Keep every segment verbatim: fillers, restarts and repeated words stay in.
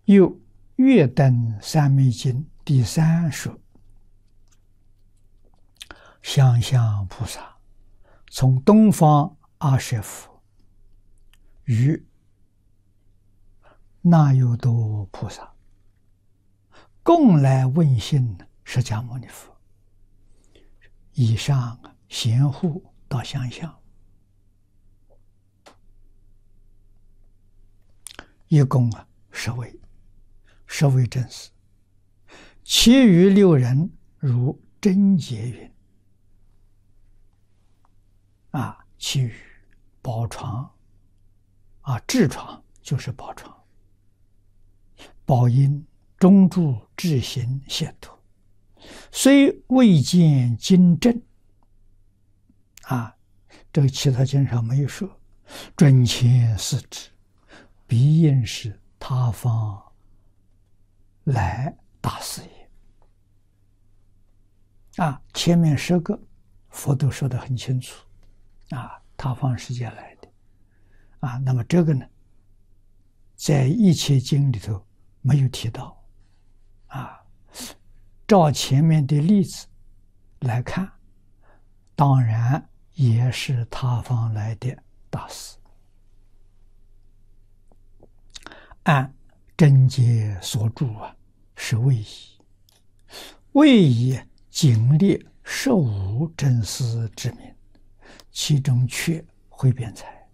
又《月登三昧经》第三说，香香菩萨从东方阿舍佛与那由多菩萨共来问讯释迦牟尼佛，以上贤护到相向，一共啊十位，十位真实。其余六人如真解云啊，其余宝床啊，痔疮就是宝床，宝音中住智行解脱，虽未见经证啊，这个其他经上没有说，准前四指，必应是他方来大事也啊！前面十个佛都说得很清楚啊，他方世界来的啊。那么这个呢，在一切经里头没有提到啊。照前面的例子来看，当然也是他方来的大事。按真解所著啊，是位移，位移仅列十五真实之名，其中缺慧辩才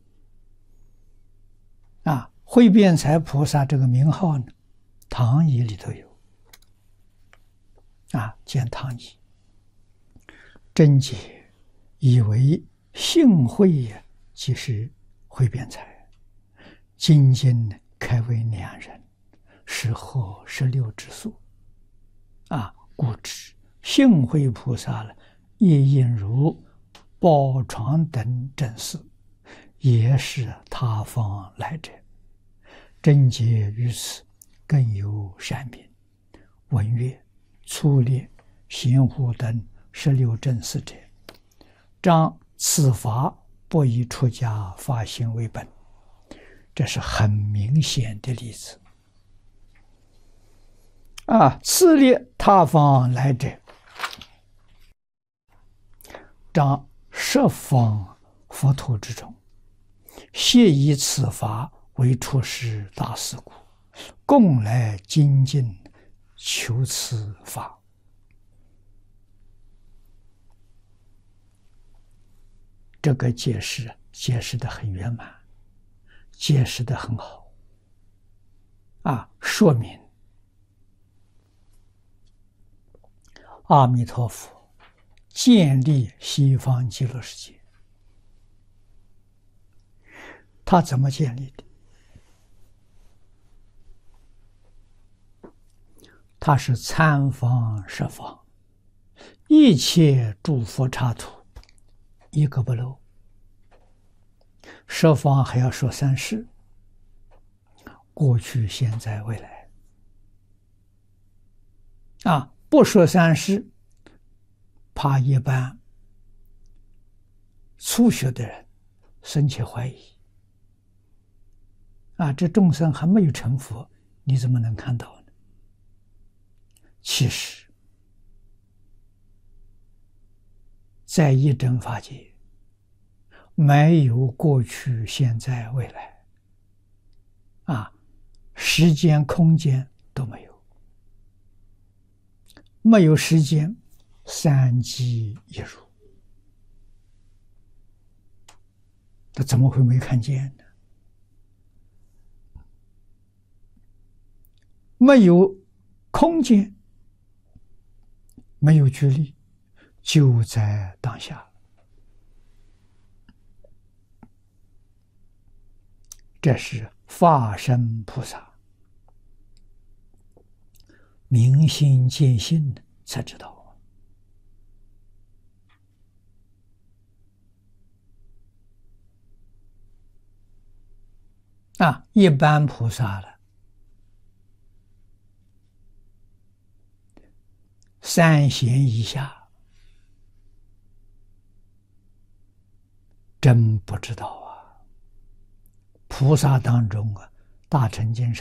啊。慧辩才菩萨这个名号呢，唐译里头有啊，见唐译。真解以为性慧也，即是慧辩才，今经呢开为两人，是后十六之数啊，故知性慧菩萨了，也应如宝床等正事，也是他方来者。真解于此更有善名，文曰粗略贤护等十六正事者，彰此法不以出家发心为本，这是很明显的例子啊。次列他方来者，彰十方佛土之中，现以此法为出世大事故，共来精进求此法。这个解释解释得很圆满，解释得很好啊，说明阿弥陀佛建立西方极乐世界，他怎么建立的？他是参方十方，一切诸佛刹土一个不漏。十方还要说三世，过去现在未来啊，不说三世，怕一般初学的人生起怀疑啊，这众生还没有成佛，你怎么能看到呢？其实在一真法界，没有过去现在未来啊，时间空间都没有，没有时间，三机一如，他怎么会没看见呢？没有空间，没有距离，就在当下。这是法身菩萨明心见性才知道啊。一般菩萨了，三贤以下真不知道啊。菩萨当中啊，大乘经上